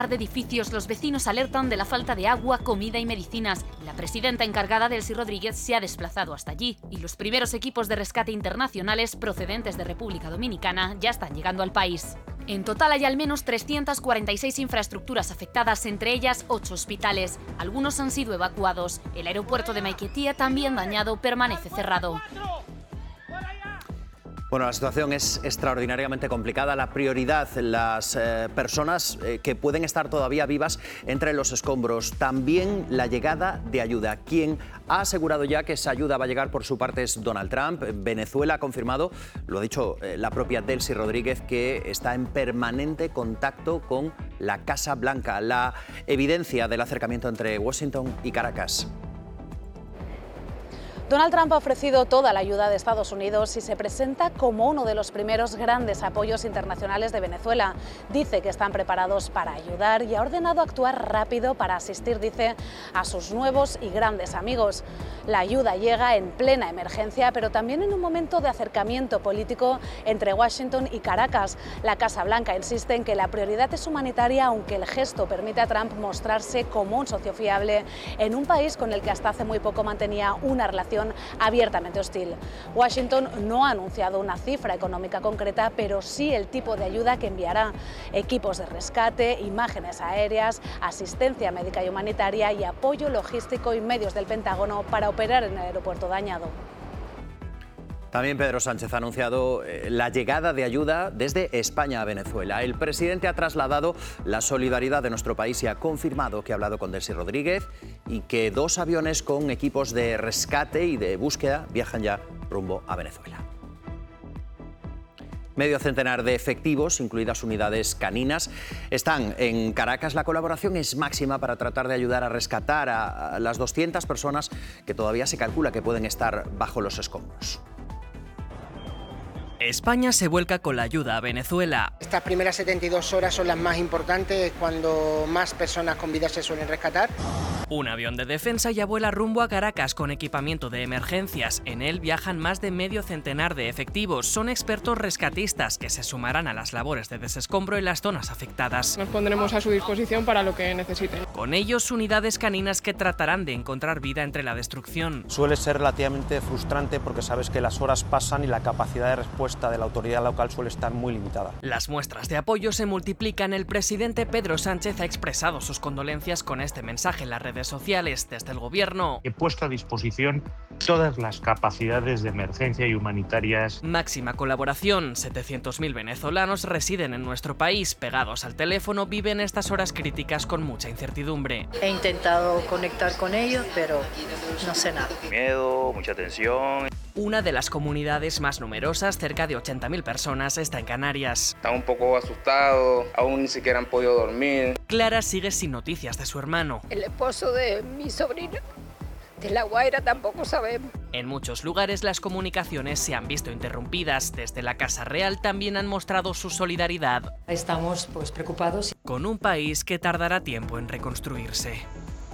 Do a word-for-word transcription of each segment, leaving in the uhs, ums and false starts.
de edificios, los vecinos alertan de la falta de agua, comida y medicinas. La presidenta encargada, Delcy Rodríguez, se ha desplazado hasta allí y los primeros equipos de rescate internacionales procedentes de República Dominicana ya están llegando al país. En total hay al menos trescientas cuarenta y seis infraestructuras afectadas, entre ellas ocho hospitales. Algunos han sido evacuados. El aeropuerto de Maiquetía, también dañado, permanece cerrado. Bueno, la situación es extraordinariamente complicada. La prioridad, las eh, personas eh, que pueden estar todavía vivas entre los escombros. También la llegada de ayuda. Quien ha asegurado ya que esa ayuda va a llegar por su parte es Donald Trump. Venezuela ha confirmado, lo ha dicho eh, la propia Delcy Rodríguez, que está en permanente contacto con la Casa Blanca. La evidencia del acercamiento entre Washington y Caracas. Donald Trump ha ofrecido toda la ayuda de Estados Unidos y se presenta como uno de los primeros grandes apoyos internacionales de Venezuela. Dice que están preparados para ayudar y ha ordenado actuar rápido para asistir, dice, a sus nuevos y grandes amigos. La ayuda llega en plena emergencia, pero también en un momento de acercamiento político entre Washington y Caracas. La Casa Blanca insiste en que la prioridad es humanitaria, aunque el gesto permite a Trump mostrarse como un socio fiable en un país con el que hasta hace muy poco mantenía una relación abiertamente hostil. Washington no ha anunciado una cifra económica concreta, pero sí el tipo de ayuda que enviará: equipos de rescate, imágenes aéreas, asistencia médica y humanitaria y apoyo logístico y medios del Pentágono para operar en el aeropuerto dañado. También Pedro Sánchez ha anunciado la llegada de ayuda desde España a Venezuela. El presidente ha trasladado la solidaridad de nuestro país y ha confirmado que ha hablado con Delcy Rodríguez y que dos aviones con equipos de rescate y de búsqueda viajan ya rumbo a Venezuela. Medio centenar de efectivos, incluidas unidades caninas, están en Caracas. La colaboración es máxima para tratar de ayudar a rescatar a las doscientas personas que todavía se calcula que pueden estar bajo los escombros. España se vuelca con la ayuda a Venezuela. Estas primeras setenta y dos horas son las más importantes, cuando más personas con vida se suelen rescatar. Un avión de defensa ya vuela rumbo a Caracas con equipamiento de emergencias. En él viajan más de medio centenar de efectivos. Son expertos rescatistas que se sumarán a las labores de desescombro en las zonas afectadas. Nos pondremos a su disposición para lo que necesiten. Con ellos, unidades caninas que tratarán de encontrar vida entre la destrucción. Suele ser relativamente frustrante porque sabes que las horas pasan y la capacidad de respuesta de la autoridad local suele estar muy limitada. Las muestras de apoyo se multiplican. El presidente Pedro Sánchez ha expresado sus condolencias con este mensaje en las redes sociales. Desde el gobierno he puesto a disposición todas las capacidades de emergencia y humanitarias. Máxima colaboración. setecientos mil venezolanos residen en nuestro país. Pegados al teléfono, viven estas horas críticas con mucha incertidumbre. He intentado conectar con ellos, pero no sé nada. Miedo, mucha tensión. Una de las comunidades más numerosas, cerca de ochenta mil personas, está en Canarias. Están un poco asustados, aún ni siquiera han podido dormir. Clara sigue sin noticias de su hermano. El esposo de mi sobrina, de La Guaira, tampoco sabemos. En muchos lugares las comunicaciones se han visto interrumpidas. Desde la Casa Real también han mostrado su solidaridad. Estamos pues preocupados. Con un país que tardará tiempo en reconstruirse.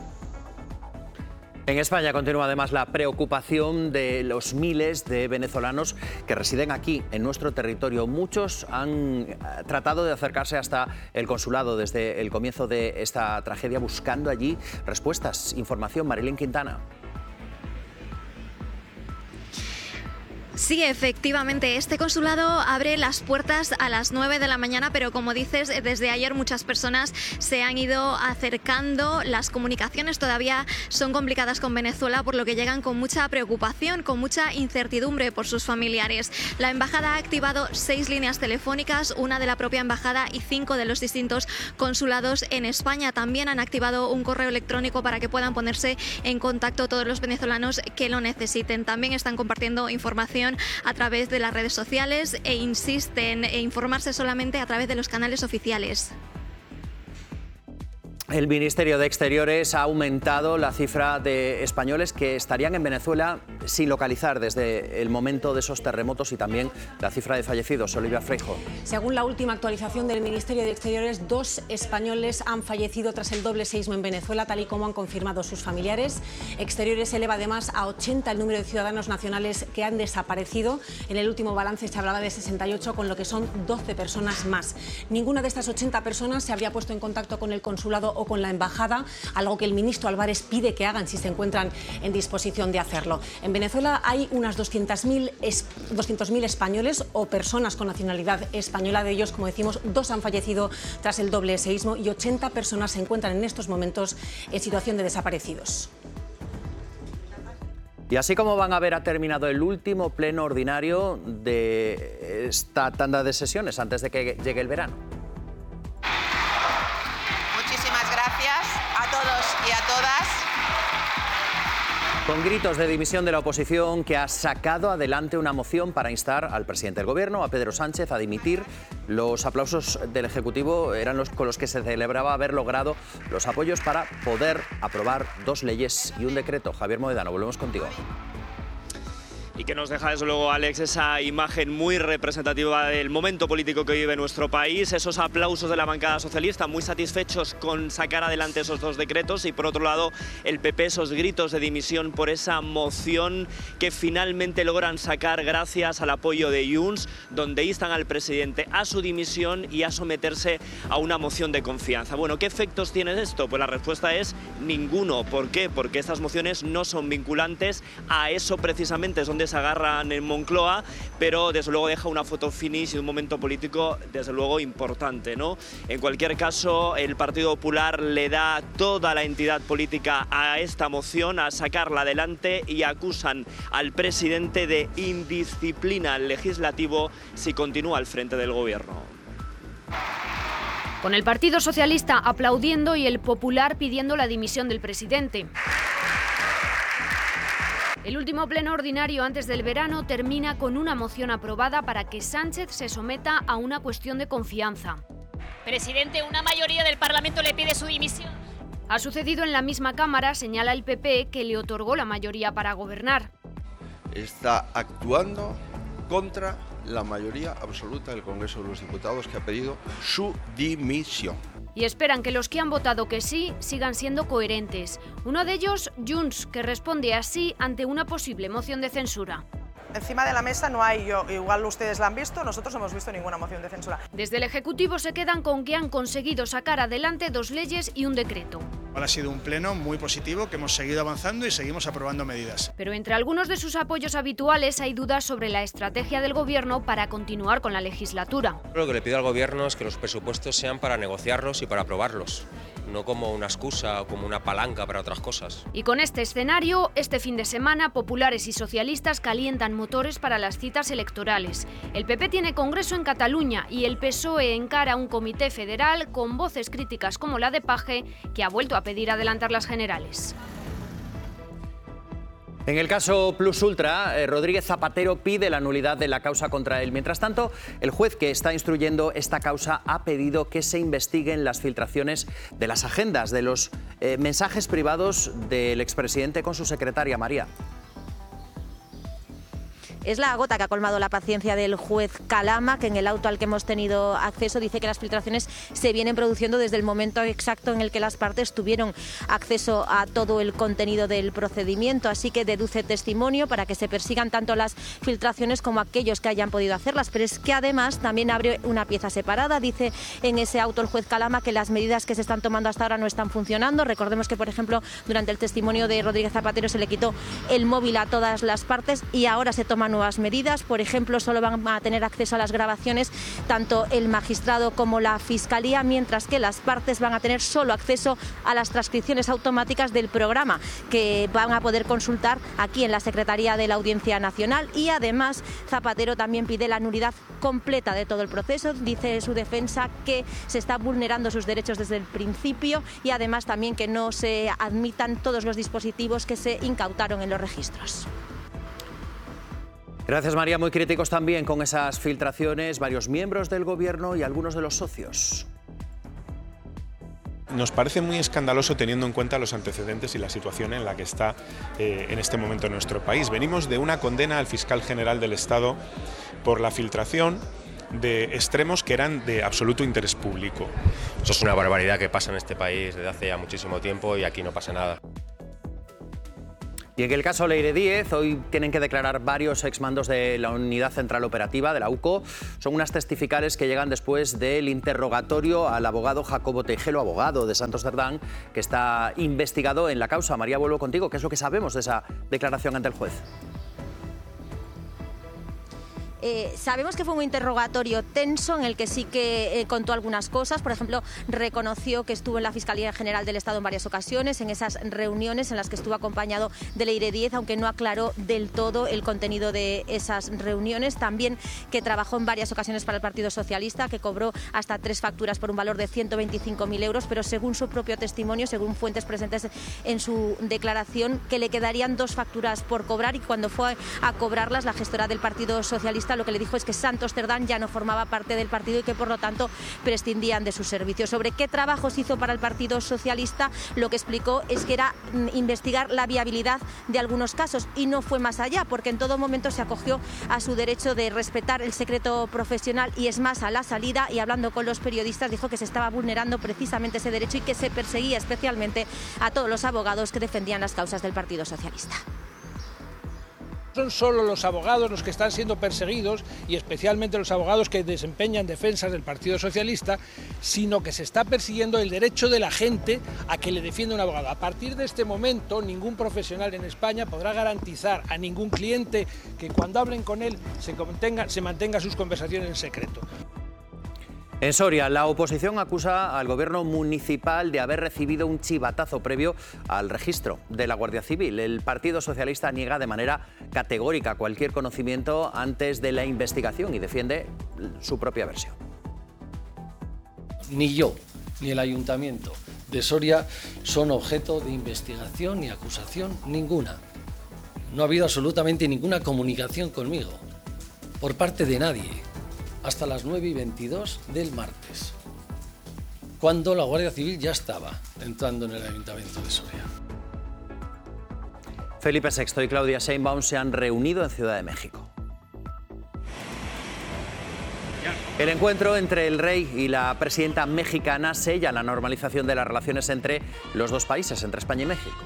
En España continúa además la preocupación de los miles de venezolanos que residen aquí, en nuestro territorio. Muchos han tratado de acercarse hasta el consulado desde el comienzo de esta tragedia, buscando allí respuestas. Información, Marilyn Quintana. Sí, efectivamente, este consulado abre las puertas a las nueve de la mañana, pero como dices, desde ayer muchas personas se han ido acercando. Las comunicaciones todavía son complicadas con Venezuela, por lo que llegan con mucha preocupación, con mucha incertidumbre por sus familiares. La embajada ha activado seis líneas telefónicas, una de la propia embajada y cinco de los distintos consulados en España. También han activado un correo electrónico para que puedan ponerse en contacto todos los venezolanos que lo necesiten. También están compartiendo información a través de las redes sociales e insisten en informarse solamente a través de los canales oficiales. El Ministerio de Exteriores ha aumentado la cifra de españoles que estarían en Venezuela sin localizar desde el momento de esos terremotos y también la cifra de fallecidos. Olivia Freijo. Según la última actualización del Ministerio de Exteriores, dos españoles han fallecido tras el doble seísmo en Venezuela, tal y como han confirmado sus familiares. Exteriores eleva además a ochenta el número de ciudadanos nacionales que han desaparecido. En el último balance se hablaba de sesenta y ocho, con lo que son doce personas más. Ninguna de estas ochenta personas se habría puesto en contacto con el consulado o con la embajada, algo que el ministro Álvarez pide que hagan si se encuentran en disposición de hacerlo. En Venezuela hay unas doscientos mil españoles o personas con nacionalidad española. De ellos, como decimos, dos han fallecido tras el doble seísmo y ochenta personas se encuentran en estos momentos en situación de desaparecidos. Y así como van a ver ha terminado el último pleno ordinario de esta tanda de sesiones antes de que llegue el verano. Muchísimas gracias a todos y a todas. Con gritos de dimisión de la oposición, que ha sacado adelante una moción para instar al presidente del Gobierno, a Pedro Sánchez, a dimitir. Los aplausos del Ejecutivo eran los con los que se celebraba haber logrado los apoyos para poder aprobar dos leyes y un decreto. Javier Moedano, volvemos contigo. Y que nos deja, desde luego, Alex, esa imagen muy representativa del momento político que vive nuestro país, esos aplausos de la bancada socialista, muy satisfechos con sacar adelante esos dos decretos, y por otro lado el P P, esos gritos de dimisión por esa moción que finalmente logran sacar gracias al apoyo de Junts, donde instan al presidente a su dimisión y a someterse a una moción de confianza. Bueno, ¿qué efectos tiene esto? Pues la respuesta es ninguno. ¿Por qué? Porque estas mociones no son vinculantes. A eso precisamente es donde se agarran en Moncloa, pero desde luego deja una foto finish y un momento político desde luego importante, ¿no? En cualquier caso, el Partido Popular le da toda la entidad política a esta moción, a sacarla adelante, y acusan al presidente de indisciplina al legislativo si continúa al frente del gobierno. Con el Partido Socialista aplaudiendo y el Popular pidiendo la dimisión del presidente. El último pleno ordinario antes del verano termina con una moción aprobada para que Sánchez se someta a una cuestión de confianza. Presidente, una mayoría del Parlamento le pide su dimisión. Ha sucedido en la misma Cámara, señala el P P, que le otorgó la mayoría para gobernar. Está actuando contra la mayoría absoluta del Congreso de los Diputados, que ha pedido su dimisión. Y esperan que los que han votado que sí sigan siendo coherentes. Uno de ellos, Junts, que responde así ante una posible moción de censura. Encima de la mesa no hay, yo, igual ustedes la han visto, nosotros no hemos visto ninguna moción de censura. Desde el Ejecutivo se quedan con que han conseguido sacar adelante dos leyes y un decreto. Ha sido un pleno muy positivo, que hemos seguido avanzando y seguimos aprobando medidas. Pero entre algunos de sus apoyos habituales hay dudas sobre la estrategia del Gobierno para continuar con la legislatura. Lo que le pido al Gobierno es que los presupuestos sean para negociarlos y para aprobarlos, no como una excusa o como una palanca para otras cosas. Y con este escenario, este fin de semana, populares y socialistas calientan motores para las citas electorales. El P P tiene congreso en Cataluña y el P S O E encara un comité federal con voces críticas como la de Page, que ha vuelto a pedir adelantar las generales. En el caso Plus Ultra, eh, Rodríguez Zapatero pide la nulidad de la causa contra él. Mientras tanto, el juez que está instruyendo esta causa ha pedido que se investiguen las filtraciones de las agendas, de los eh, mensajes privados del expresidente con su secretaria, María. Es la gota que ha colmado la paciencia del juez Calama, que en el auto al que hemos tenido acceso dice que las filtraciones se vienen produciendo desde el momento exacto en el que las partes tuvieron acceso a todo el contenido del procedimiento, así que deduce testimonio para que se persigan tanto las filtraciones como aquellos que hayan podido hacerlas. Pero es que además también abre una pieza separada. Dice en ese auto el juez Calama que las medidas que se están tomando hasta ahora no están funcionando. Recordemos que, por ejemplo, durante el testimonio de Rodríguez Zapatero se le quitó el móvil a todas las partes y ahora se toman nuevas medidas. Por ejemplo, solo van a tener acceso a las grabaciones tanto el magistrado como la Fiscalía, mientras que las partes van a tener solo acceso a las transcripciones automáticas del programa, que van a poder consultar aquí en la Secretaría de la Audiencia Nacional. Y además Zapatero también pide la nulidad completa de todo el proceso. Dice su defensa que se está vulnerando sus derechos desde el principio y además también que no se admitan todos los dispositivos que se incautaron en los registros. Gracias, María. Muy críticos también con esas filtraciones varios miembros del Gobierno y algunos de los socios. Nos parece muy escandaloso teniendo en cuenta los antecedentes y la situación en la que está eh, en este momento nuestro país. Venimos de una condena al fiscal general del Estado por la filtración de extremos que eran de absoluto interés público. Eso es una barbaridad que pasa en este país desde hace ya muchísimo tiempo y aquí no pasa nada. Y en el caso Leire Díez, hoy tienen que declarar varios exmandos de la Unidad Central Operativa, de la U C O. Son unas testificales que llegan después del interrogatorio al abogado Jacobo Tejelo, abogado de Santos Cerdán, que está investigado en la causa. María, vuelvo contigo. ¿Qué es lo que sabemos de esa declaración ante el juez? Eh, sabemos que fue un interrogatorio tenso en el que sí que eh, contó algunas cosas. Por ejemplo, reconoció que estuvo en la Fiscalía General del Estado en varias ocasiones, en esas reuniones en las que estuvo acompañado de Leire Díez, aunque no aclaró del todo el contenido de esas reuniones. También que trabajó en varias ocasiones para el Partido Socialista, que cobró hasta tres facturas por un valor de ciento veinticinco mil euros, pero según su propio testimonio, según fuentes presentes en su declaración, que le quedarían dos facturas por cobrar, y cuando fue a cobrarlas, la gestora del Partido Socialista lo que le dijo es que Santos Cerdán ya no formaba parte del partido y que por lo tanto prescindían de sus servicios. Sobre qué trabajos hizo para el Partido Socialista, lo que explicó es que era investigar la viabilidad de algunos casos, y no fue más allá, porque en todo momento se acogió a su derecho de respetar el secreto profesional, y es más, a la salida y hablando con los periodistas dijo que se estaba vulnerando precisamente ese derecho y que se perseguía especialmente a todos los abogados que defendían las causas del Partido Socialista. Son solo los abogados los que están siendo perseguidos, y especialmente los abogados que desempeñan defensas del Partido Socialista, sino que se está persiguiendo el derecho de la gente a que le defienda un abogado. A partir de este momento, ningún profesional en España podrá garantizar a ningún cliente que cuando hablen con él se, contenga, se mantenga sus conversaciones en secreto. En Soria, la oposición acusa al gobierno municipal de haber recibido un chivatazo previo al registro de la Guardia Civil. El Partido Socialista niega de manera categórica cualquier conocimiento antes de la investigación y defiende su propia versión. Ni yo, ni el Ayuntamiento de Soria son objeto de investigación ni acusación ninguna. No ha habido absolutamente ninguna comunicación conmigo, por parte de nadie, hasta las nueve y veintidós del martes, cuando la Guardia Civil ya estaba entrando en el Ayuntamiento de Soria. Felipe sexto y Claudia Sheinbaum se han reunido en Ciudad de México. El encuentro entre el rey y la presidenta mexicana sella la normalización de las relaciones entre los dos países, entre España y México.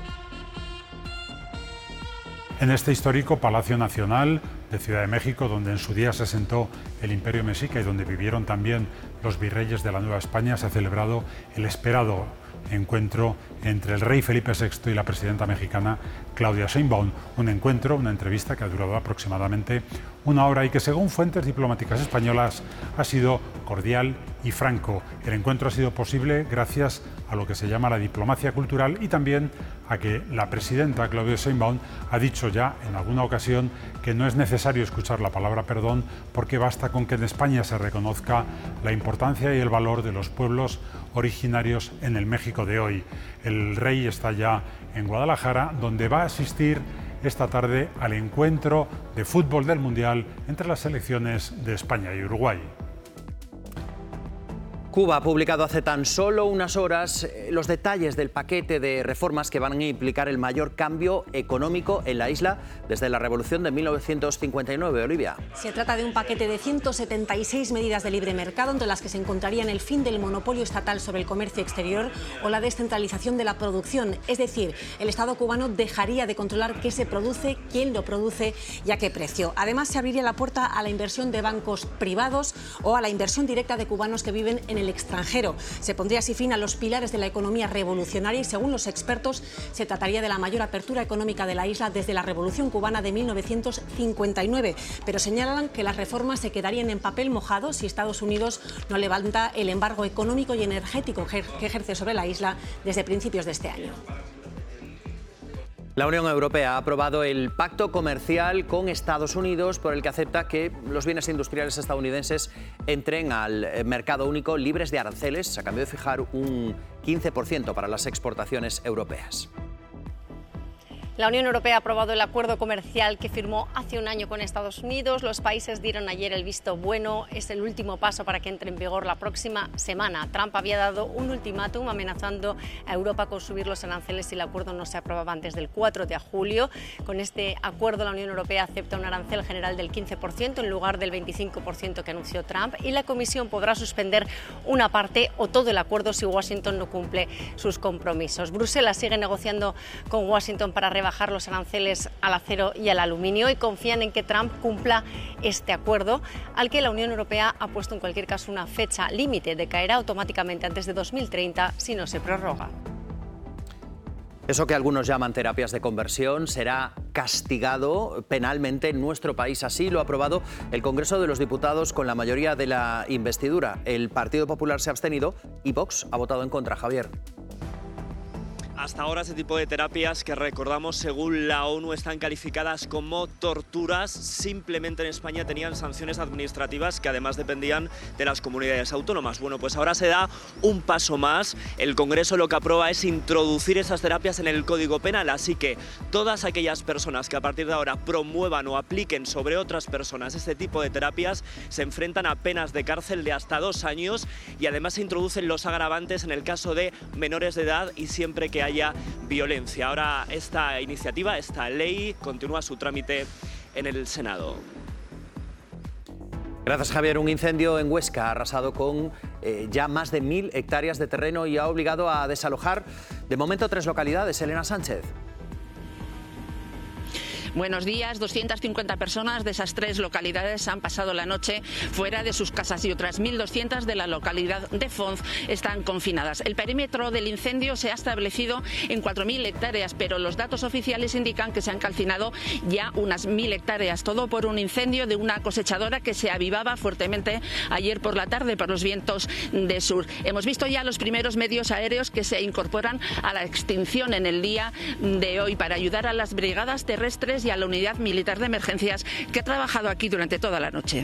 En este histórico Palacio Nacional de Ciudad de México, donde en su día se sentó el Imperio Mexica y donde vivieron también los virreyes de la Nueva España, se ha celebrado el esperado encuentro entre el rey Felipe sexto y la presidenta mexicana Claudia Sheinbaum. Un encuentro, una entrevista que ha durado aproximadamente una hora y que, según fuentes diplomáticas españolas, ha sido cordial y franco. El encuentro ha sido posible gracias a lo que se llama la diplomacia cultural y también a que la presidenta Claudia Sheinbaum ha dicho ya en alguna ocasión que no es necesario escuchar la palabra perdón, porque basta con que en España se reconozca la importancia y el valor de los pueblos originarios en el México de hoy. El rey está ya en Guadalajara, donde va a asistir esta tarde al encuentro de fútbol del Mundial entre las selecciones de España y Uruguay. Cuba ha publicado hace tan solo unas horas los detalles del paquete de reformas que van a implicar el mayor cambio económico en la isla desde la Revolución de mil novecientos cincuenta y nueve. Olivia. Se trata de un paquete de ciento setenta y seis medidas de libre mercado, entre las que se encontrarían el fin del monopolio estatal sobre el comercio exterior o la descentralización de la producción. Es decir, el Estado cubano dejaría de controlar qué se produce, quién lo produce y a qué precio. Además, se abriría la puerta a la inversión de bancos privados o a la inversión directa de cubanos que viven en el extranjero. Se pondría así fin a los pilares de la economía revolucionaria y, según los expertos, se trataría de la mayor apertura económica de la isla desde la Revolución Cubana de mil novecientos cincuenta y nueve. Pero señalan que las reformas se quedarían en papel mojado si Estados Unidos no levanta el embargo económico y energético que ejerce sobre la isla desde principios de este año. La Unión Europea ha aprobado el pacto comercial con Estados Unidos por el que acepta que los bienes industriales estadounidenses entren al mercado único libres de aranceles a cambio de fijar un quince por ciento para las exportaciones europeas. La Unión Europea ha aprobado el acuerdo comercial que firmó hace un año con Estados Unidos. Los países dieron ayer el visto bueno. Es el último paso para que entre en vigor la próxima semana. Trump había dado un ultimátum amenazando a Europa con subir los aranceles si el acuerdo no se aprobaba antes del cuatro de julio. Con este acuerdo la Unión Europea acepta un arancel general del quince por ciento en lugar del veinticinco por ciento que anunció Trump, y la Comisión podrá suspender una parte o todo el acuerdo si Washington no cumple sus compromisos. Bruselas sigue negociando con Washington para rebajar los aranceles al acero y al aluminio y confían en que Trump cumpla este acuerdo, al que la Unión Europea ha puesto en cualquier caso una fecha límite, decaerá automáticamente antes de dos mil treinta si no se prorroga. Eso que algunos llaman terapias de conversión será castigado penalmente en nuestro país. Así lo ha aprobado el Congreso de los Diputados con la mayoría de la investidura. El Partido Popular se ha abstenido y Vox ha votado en contra. Javier. Hasta ahora este tipo de terapias, que recordamos según la ONU están calificadas como torturas, simplemente en España tenían sanciones administrativas que además dependían de las comunidades autónomas. Bueno, pues ahora se da un paso más. El Congreso lo que aprueba es introducir esas terapias en el Código Penal, así que todas aquellas personas que a partir de ahora promuevan o apliquen sobre otras personas este tipo de terapias se enfrentan a penas de cárcel de hasta dos años y además se introducen los agravantes en el caso de menores de edad y siempre que haya violencia. Ahora esta iniciativa, esta ley, continúa su trámite en el Senado. Gracias, Javier. Un incendio en Huesca ha arrasado con eh, ya más de mil hectáreas de terreno y ha obligado a desalojar de momento tres localidades. Elena Sánchez. Buenos días. doscientas cincuenta personas de esas tres localidades han pasado la noche fuera de sus casas y otras mil doscientas de la localidad de Fonz están confinadas. El perímetro del incendio se ha establecido en cuatro mil hectáreas, pero los datos oficiales indican que se han calcinado ya unas mil hectáreas. Todo por un incendio de una cosechadora que se avivaba fuertemente ayer por la tarde por los vientos de sur. Hemos visto ya los primeros medios aéreos que se incorporan a la extinción en el día de hoy para ayudar a las brigadas terrestres y a la unidad militar de emergencias que ha trabajado aquí durante toda la noche.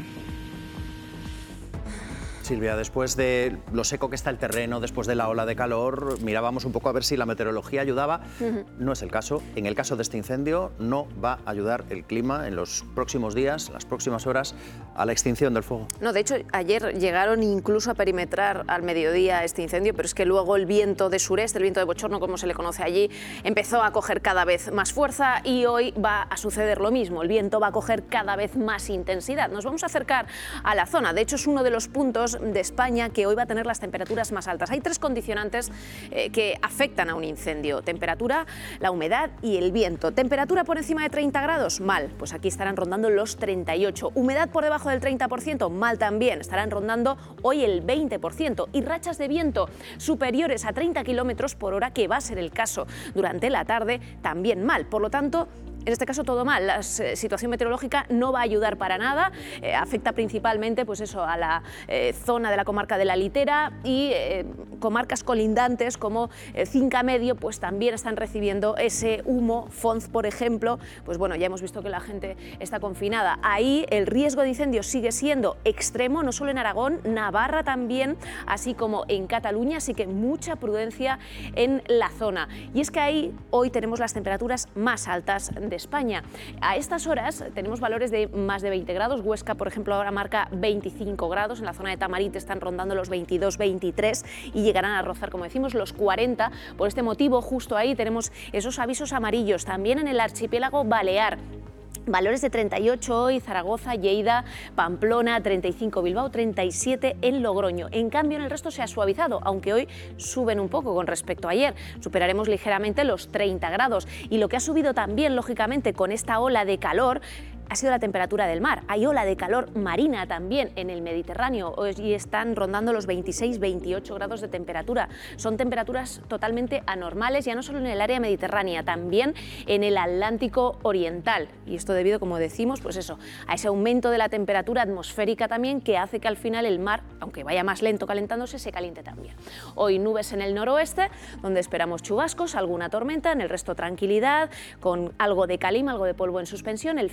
Silvia, después de lo seco que está el terreno, después de la ola de calor, mirábamos un poco a ver si la meteorología ayudaba. Uh-huh. No es el caso. En el caso de este incendio no va a ayudar el clima en los próximos días, las próximas horas, a la extinción del fuego. No, de hecho, ayer llegaron incluso a perimetrar al mediodía este incendio, pero es que luego el viento de sureste, el viento de bochorno, como se le conoce allí, empezó a coger cada vez más fuerza y hoy va a suceder lo mismo. El viento va a coger cada vez más intensidad. Nos vamos a acercar a la zona. De hecho, es uno de los puntos de España que hoy va a tener las temperaturas más altas. Hay tres condicionantes eh, que afectan a un incendio: temperatura, la humedad y el viento. Temperatura por encima de treinta grados, mal, pues aquí estarán rondando los treinta y ocho. Humedad por debajo del treinta por ciento, mal también, estarán rondando hoy el veinte por ciento. Y rachas de viento superiores a treinta kilómetros por hora, que va a ser el caso durante la tarde, también mal. Por lo tanto, en este caso todo mal. La situación meteorológica no va a ayudar para nada. Eh, afecta principalmente pues eso, a la eh, zona de la comarca de la Litera y eh, comarcas colindantes como eh, Cinca Medio, pues también están recibiendo ese humo. Fonz, por ejemplo, pues bueno, ya hemos visto que la gente está confinada. Ahí el riesgo de incendio sigue siendo extremo, no solo en Aragón, Navarra también, así como en Cataluña, así que mucha prudencia en la zona. Y es que ahí hoy tenemos las temperaturas más altas de España. A estas horas tenemos valores de más de veinte grados. Huesca, por ejemplo, ahora marca veinticinco grados. En la zona de Tamarit están rondando los veintidós, veintitrés y llegarán a rozar, como decimos, los cuarenta. Por este motivo, justo ahí tenemos esos avisos amarillos. También en el archipiélago balear. Valores de treinta y ocho hoy, Zaragoza, Lleida, Pamplona, treinta y cinco Bilbao, treinta y siete en Logroño. En cambio, en el resto se ha suavizado, aunque hoy suben un poco con respecto a ayer. Superaremos ligeramente los treinta grados. Y lo que ha subido también, lógicamente, con esta ola de calor, ha sido la temperatura del mar. Hay ola de calor marina también en el Mediterráneo y están rondando los veintiséis, veintiocho grados de temperatura. Son temperaturas totalmente anormales, ya no solo en el área mediterránea, también en el Atlántico Oriental. Y esto debido, como decimos, pues eso, a ese aumento de la temperatura atmosférica también, que hace que al final el mar, aunque vaya más lento calentándose, se caliente también. Hoy nubes en el noroeste, donde esperamos chubascos, alguna tormenta, en el resto tranquilidad, con algo de calima, algo de polvo en suspensión. El fin de semana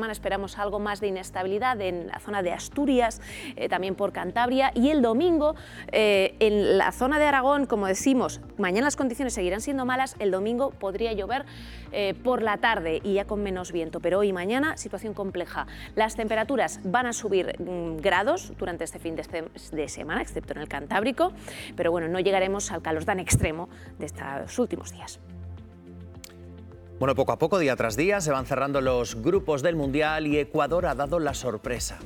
semana esperamos algo más de inestabilidad en la zona de Asturias, eh, también por Cantabria, y el domingo eh, en la zona de Aragón, como decimos, mañana las condiciones seguirán siendo malas, el domingo podría llover eh, por la tarde y ya con menos viento, pero hoy y mañana situación compleja. Las temperaturas van a subir mmm, grados durante este fin de, este, de semana, excepto en el Cantábrico, pero bueno, no llegaremos al calor tan extremo de estos últimos días. Bueno, poco a poco, día tras día, se van cerrando los grupos del Mundial y Ecuador ha dado la sorpresa.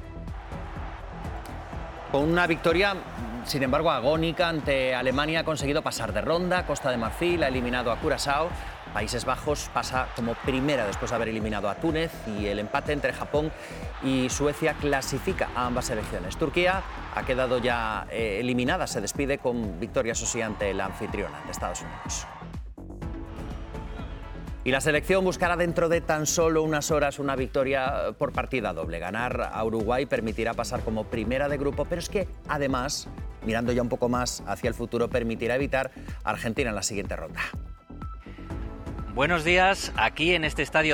Con una victoria, sin embargo, agónica ante Alemania, ha conseguido pasar de ronda. Costa de Marfil ha eliminado a Curazao. Países Bajos pasa como primera después de haber eliminado a Túnez, y el empate entre Japón y Suecia clasifica a ambas selecciones. Turquía ha quedado ya eh, eliminada, se despide con victoria, eso sí, ante la anfitriona, ante Estados Unidos. Y la selección buscará dentro de tan solo unas horas una victoria por partida doble. Ganar a Uruguay permitirá pasar como primera de grupo, pero es que además, mirando ya un poco más hacia el futuro, permitirá evitar a Argentina en la siguiente ronda. Buenos días, aquí en este estadio